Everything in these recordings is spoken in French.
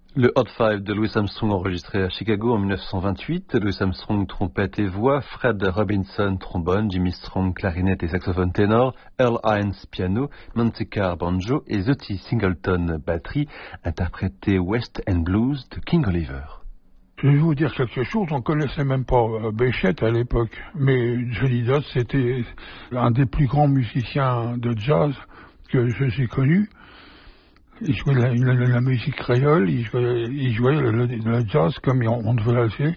Le Hot Five de Louis Armstrong enregistré à Chicago en 1928. Louis Armstrong trompette et voix, Fred Robinson trombone, Jimmy Strong clarinette et saxophone ténor, Earl Hines piano, Monte Carr banjo et Zutty Singleton batterie, interprété West End Blues de King Oliver. Je vais vous dire quelque chose, on connaissait même pas Béchette à l'époque, mais Johnny Dodds c'était un des plus grands musiciens de jazz que j'ai connu. Il jouait la musique créole, il jouait le jazz comme on devait la faire.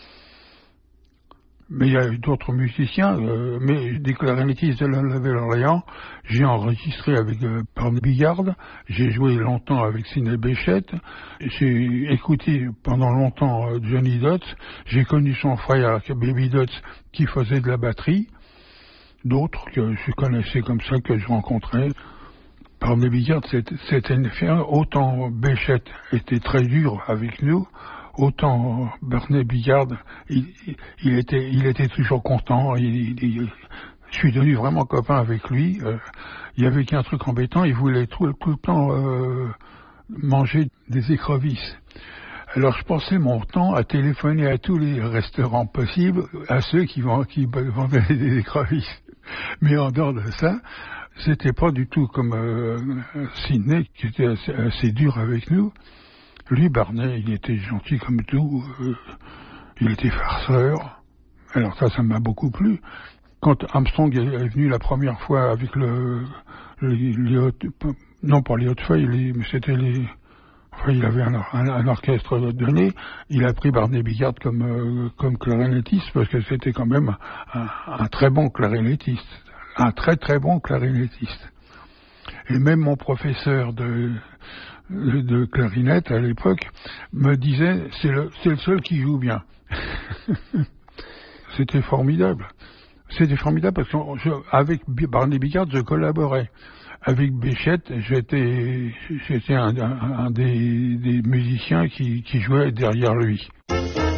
Mais il y a eu d'autres musiciens, mais des clarinettistes de la Nouvelle-Orléans, j'ai enregistré avec Barney Bigard, j'ai joué longtemps avec Sidney Bechet, j'ai écouté pendant longtemps Johnny Dodds, j'ai connu son frère Baby Dodds qui faisait de la batterie, d'autres que je connaissais comme ça, que je rencontrais. Barney Bigard, c'était une affaire, autant Bechet était très dur avec nous, autant Barney Bigard, il était toujours content. Je suis devenu vraiment copain avec lui. Il y avait qu'un truc embêtant, il voulait tout le temps manger des écrevisses. Alors je passais mon temps à téléphoner à tous les restaurants possibles, à ceux qui vendaient des écrevisses. Mais en dehors de ça, c'était pas du tout comme Sidney, qui était assez dur avec nous. Lui, Barney, il était gentil comme tout, il était farceur. Alors ça m'a beaucoup plu. Quand Armstrong est venu la première fois avec non pas les hautes feuilles, mais c'était il avait un orchestre donné, il a pris Barney Bigard comme clarinettiste, parce que c'était quand même un très bon clarinettiste, un très très bon clarinettiste. Et même mon professeur de clarinette à l'époque me disait c'est le seul qui joue bien. C'était formidable parce qu'avec Barney Bigard je collaborais. Avec Béchette, j'étais un des musiciens qui jouait derrière lui.